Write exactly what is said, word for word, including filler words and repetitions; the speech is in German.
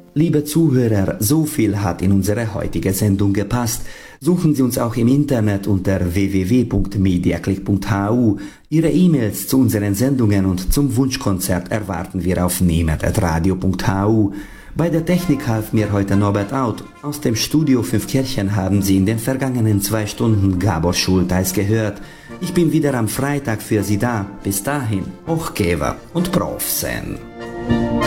Liebe Zuhörer, so viel hat in unsere heutige Sendung gepasst. Suchen Sie uns auch im Internet unter w w w punkt mediaclick punkt h u. Ihre E-Mails zu unseren Sendungen und zum Wunschkonzert erwarten wir auf niemet at radio punkt h u. Bei der Technik half mir heute Norbert Out. Aus dem Studio Fünfkirchen haben Sie in den vergangenen zwei Stunden Gabor Schulteis gehört. Ich bin wieder am Freitag für Sie da. Bis dahin, Hochgeber und Prof sein.